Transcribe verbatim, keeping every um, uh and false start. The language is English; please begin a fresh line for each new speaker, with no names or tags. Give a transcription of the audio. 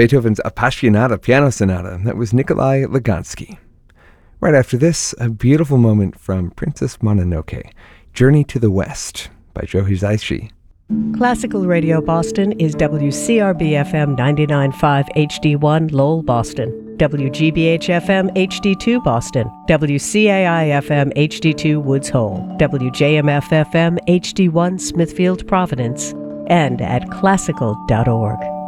Beethoven's Appassionata Piano Sonata. That was Nikolai Lugansky. Right after this, a beautiful moment from Princess Mononoke, Journey to the West by Joe Hisaishi.
Classical Radio Boston is W C R B F M ninety-nine point five H D one Lowell, Boston, W G B H F M H D two Boston, W C A I F M H D two Woods Hole, W J M F F M H D one Smithfield, Providence, and at classical dot org.